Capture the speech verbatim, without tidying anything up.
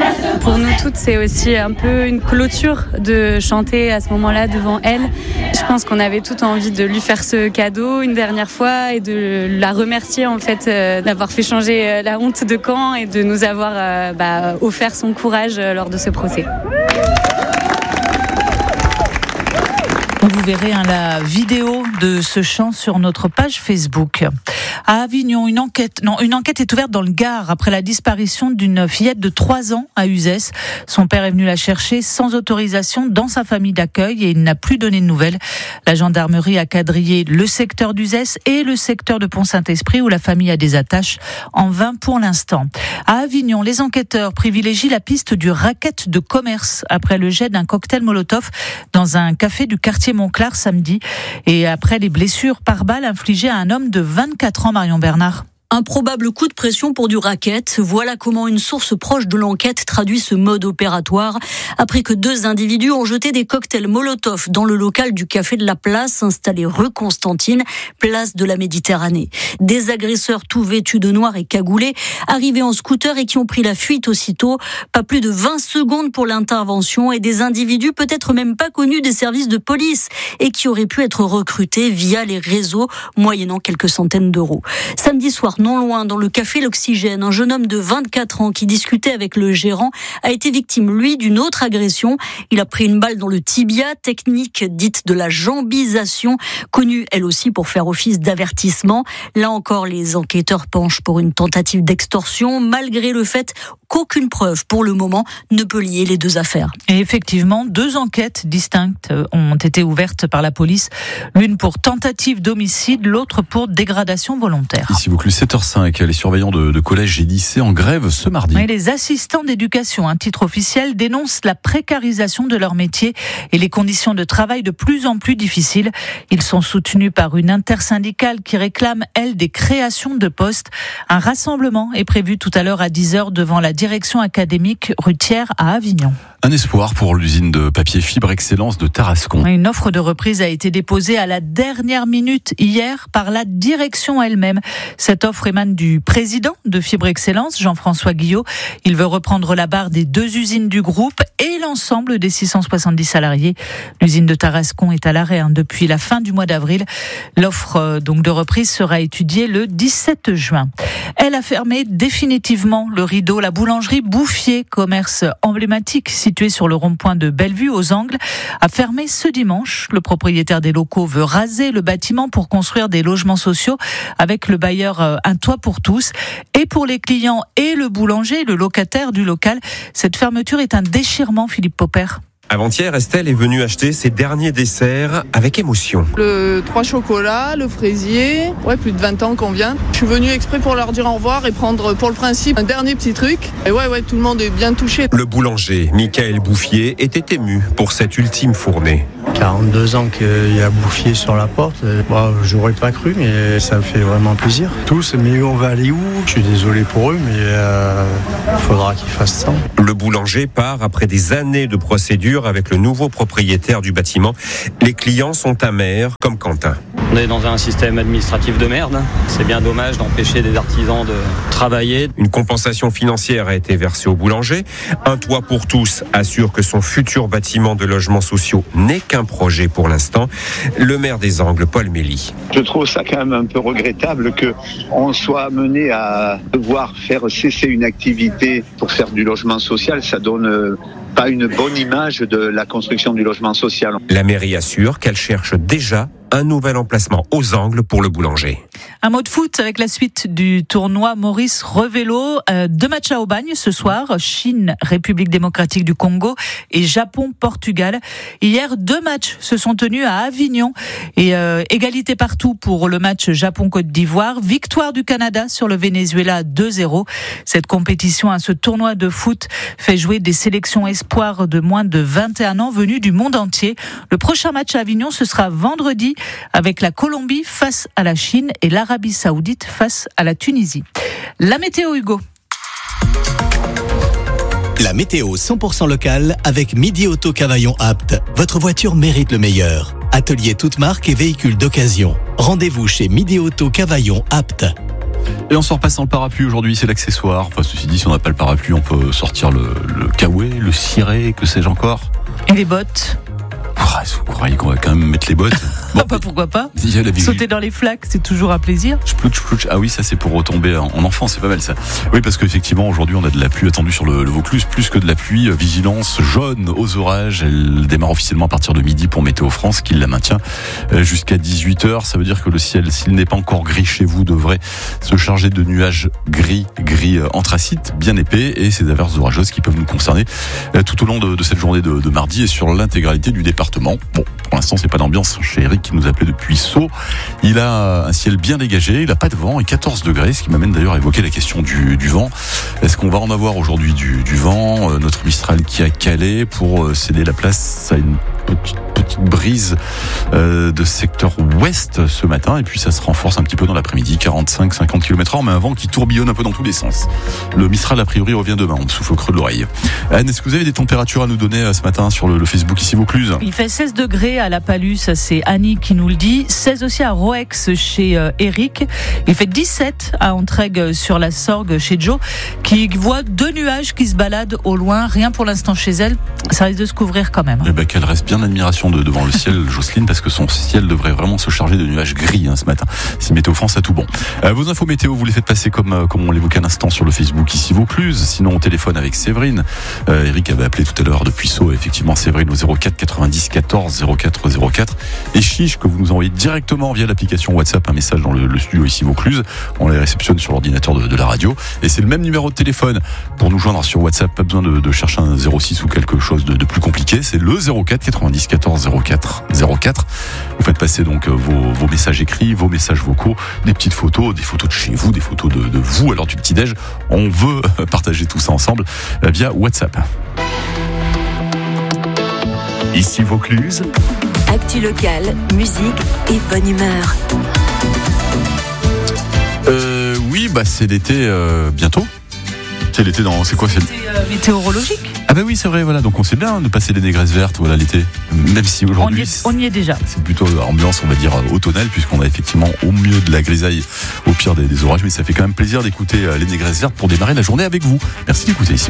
Pour nous toutes, c'est aussi un peu une clôture de chanter à ce moment-là devant elle. Je pense qu'on avait toutes envie de lui faire ce cadeau une dernière fois et de la remercier en fait euh, d'avoir fait changer euh, la honte de Caen et de nous avoir euh, bah, offert son courage euh, lors de ce procès. Vous verrez hein, la vidéo de ce chant sur notre page Facebook. À Avignon, une enquête, non, une enquête est ouverte dans le Gard après la disparition d'une fillette de trois ans à Uzès. Son père est venu la chercher sans autorisation dans sa famille d'accueil et il n'a plus donné de nouvelles. La gendarmerie a quadrillé le secteur d'Uzès et le secteur de Pont-Saint-Esprit où la famille a des attaches, en vain pour l'instant. À Avignon, les enquêteurs privilégient la piste du racket de commerce après le jet d'un cocktail Molotov dans un café du quartier Montclar samedi et après les blessures par balle infligées à un homme de vingt-quatre ans, Marion Bernard. Un probable coup de pression pour du racket. Voilà comment une source proche de l'enquête traduit ce mode opératoire. Après que deux individus ont jeté des cocktails Molotov dans le local du Café de la Place, installé rue Constantine, place de la Méditerranée. Des agresseurs tout vêtus de noir et cagoulés, arrivés en scooter et qui ont pris la fuite aussitôt. Pas plus de vingt secondes pour l'intervention et des individus peut-être même pas connus des services de police et qui auraient pu être recrutés via les réseaux, moyennant quelques centaines d'euros. Samedi soir, non loin, dans le café L'Oxygène, un jeune homme de vingt-quatre ans qui discutait avec le gérant a été victime, lui, d'une autre agression. Il a pris une balle dans le tibia, technique dite de la jambisation, connue elle aussi pour faire office d'avertissement. Là encore, les enquêteurs penchent pour une tentative d'extorsion, malgré le fait qu'aucune preuve, pour le moment, ne peut lier les deux affaires. Et effectivement, deux enquêtes distinctes ont été ouvertes par la police. L'une pour tentative d'homicide, l'autre pour dégradation volontaire. Ici Vaucluse, sept heures cinq, les surveillants de, de collèges et lycées en grève ce mardi. Oui, les assistants d'éducation, un titre officiel, dénoncent la précarisation de leur métier et les conditions de travail de plus en plus difficiles. Ils sont soutenus par une intersyndicale qui réclame, elle, des créations de postes. Un rassemblement est prévu tout à l'heure à dix heures devant la direction académique Rutière à Avignon. Un espoir pour l'usine de papier Fibre Excellence de Tarascon. Une offre de reprise a été déposée à la dernière minute hier par la direction elle-même. Cette offre émane du président de Fibre Excellence, Jean-François Guillot. Il veut reprendre la barre des deux usines du groupe et l'ensemble des six cent soixante-dix salariés. L'usine de Tarascon est à l'arrêt hein, depuis la fin du mois d'avril. L'offre euh, donc de reprise sera étudiée le dix-sept juin. Elle a fermé définitivement le rideau. La boulangerie Bouffier, commerce emblématique situé sur le rond-point de Bellevue aux Angles, a fermé ce dimanche. Le propriétaire des locaux veut raser le bâtiment pour construire des logements sociaux avec le bailleur Un Toit pour tous. Et pour les clients et le boulanger, le locataire du local, cette fermeture est un déchirement, Philippe Popper. Avant-hier, Estelle est venue acheter ses derniers desserts avec émotion. Le trois chocolats, le fraisier, ouais, plus de vingt ans qu'on vient. Je suis venue exprès pour leur dire au revoir et prendre pour le principe un dernier petit truc. Et ouais, ouais, tout le monde est bien touché. Le boulanger, Michael Bouffier, était ému pour cette ultime fournée. quarante-deux ans qu'il y a Bouffier sur la porte. Bon, j'aurais pas cru, mais ça me fait vraiment plaisir. Tous, mais on va aller où? Je suis désolé pour eux, mais il euh, faudra qu'ils fassent ça. Le boulanger part après des années de procédure avec le nouveau propriétaire du bâtiment. Les clients sont amers, comme Quentin. On est dans un système administratif de merde. C'est bien dommage d'empêcher des artisans de travailler. Une compensation financière a été versée au boulanger. Un Toit pour tous assure que son futur bâtiment de logements sociaux n'est qu'un projet pour l'instant. Le maire des Angles, Paul Mély. Je trouve ça quand même un peu regrettable qu'on soit amené à devoir faire cesser une activité pour faire du logement social. Ça donne pas une bonne image de la construction du logement social. La mairie assure qu'elle cherche déjà un nouvel emplacement aux Angles pour le boulanger. Un mot de foot avec la suite du tournoi Maurice Revello. Euh, deux matchs à Aubagne ce soir. Chine, République démocratique du Congo et Japon, Portugal. Hier, deux matchs se sont tenus à Avignon. Et euh, égalité partout pour le match Japon-Côte d'Ivoire. Victoire du Canada sur le Venezuela deux zéro. Cette compétition, hein, ce tournoi de foot fait jouer des sélections espoirs de moins de vingt et un ans venus du monde entier. Le prochain match à Avignon, ce sera vendredi avec la Colombie face à la Chine et l'Arabie Saoudite face à la Tunisie. La météo, Hugo. La météo cent pour cent locale avec Midi Auto Cavaillon Apt. Votre voiture mérite le meilleur. Atelier toute marque et véhicules d'occasion. Rendez-vous chez Midi Auto Cavaillon Apt. Et on sort pas sans le parapluie aujourd'hui, c'est l'accessoire. Enfin, ceci dit, si on n'a pas le parapluie, on peut sortir le, le kawaii, le ciré, que sais-je encore. Et les bottes. Ah, vous croyez qu'on va quand même mettre les bottes? Bon, bah, pourquoi pas. Sauter dans les flaques, c'est toujours un plaisir. Splouch, splouch. Ah oui, ça c'est pour retomber en enfant, c'est pas mal ça. Oui, parce qu'effectivement aujourd'hui on a de la pluie attendue sur le, le Vaucluse, plus que de la pluie. Vigilance jaune aux orages. Elle démarre officiellement à partir de midi pour Météo France, qui la maintient jusqu'à dix-huit heures. Ça veut dire que le ciel, s'il n'est pas encore gris chez vous, devrait se charger de nuages gris, gris anthracite, bien épais, et ces averses orageuses qui peuvent nous concerner tout au long de, de cette journée de, de mardi et sur l'intégralité du département. Bon, pour l'instant c'est pas d'ambiance chez Eric qui nous appelait depuis Sceaux. Il a un ciel bien dégagé, il n'a pas de vent et quatorze degrés, ce qui m'amène d'ailleurs à évoquer la question du, du vent. Est-ce qu'on va en avoir aujourd'hui du, du vent? euh, Notre Mistral qui a calé pour euh, céder la place à une petite, petite brise euh, de secteur ouest ce matin, et puis ça se renforce un petit peu dans l'après-midi, quarante-cinq à cinquante kilomètres heure, mais un vent qui tourbillonne un peu dans tous les sens. Le Mistral a priori revient demain, on souffle au creux de l'oreille. Anne, est-ce que vous avez des températures à nous donner euh, ce matin sur le, le Facebook ici Vaucluse? Il fait seize degrés à la Palus, c'est Annie qui nous le dit, seize aussi à Roex chez euh, Eric, il fait dix-sept à Entraigues sur la Sorgue chez Joe, qui voit deux nuages qui se baladent au loin, rien pour l'instant chez elle, ça risque de se couvrir quand même. Eh ben, qu'elle reste bien d'admiration de, devant le ciel, Jocelyne, parce que son ciel devrait vraiment se charger de nuages gris hein, ce matin. Si Météo France a tout bon. Euh, vos infos météo, vous les faites passer comme, euh, comme on l'évoquait un instant sur le Facebook ici Vaucluse. Sinon, on téléphone avec Séverine. Euh, Eric avait appelé tout à l'heure depuis Sceaux. Effectivement, Séverine au zéro quatre quatre-vingt-dix quatorze zéro quatre zéro quatre. Et Chiche, que vous nous envoyez directement via l'application WhatsApp un message dans le, le studio ici Vaucluse. On les réceptionne sur l'ordinateur de, de la radio. Et c'est le même numéro de téléphone pour nous joindre sur WhatsApp. Pas besoin de, de chercher un zéro six ou quelque chose de, de plus compliqué. C'est le zéro quatre quatre-vingt-dix quatorze zéro quatre zéro quatre. Vous faites passer donc vos, vos messages écrits, vos messages vocaux, des petites photos, des photos de chez vous, des photos de, de vous à l'heure du petit-déj. On veut partager tout ça ensemble via WhatsApp. Ici Vaucluse. Actu locale, musique et bonne humeur. Euh, oui, bah c'est l'été euh, bientôt. C'est l'été dans. C'est quoi c'est euh, météorologique. Ah bah oui, c'est vrai, voilà. Donc on sait bien de passer les négresses vertes, voilà, l'été. Même si aujourd'hui. On y est, on y est déjà. C'est plutôt ambiance, on va dire, automnale, puisqu'on a effectivement au mieux de la grisaille, au pire des, des orages. Mais ça fait quand même plaisir d'écouter les négresses vertes pour démarrer la journée avec vous. Merci d'écouter ici.